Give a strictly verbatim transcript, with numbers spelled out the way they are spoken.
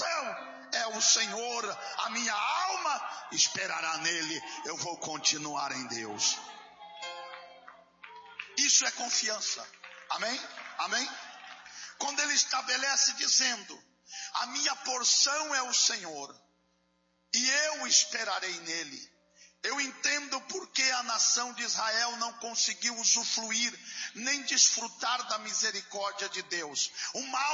porção é o Senhor, a minha alma esperará nele, eu vou continuar em Deus. Isso é confiança, amém? Amém? Quando ele estabelece dizendo, a minha porção é o Senhor, e eu esperarei nele. Eu entendo porque a nação de Israel não conseguiu usufruir, nem desfrutar da misericórdia de Deus. O mal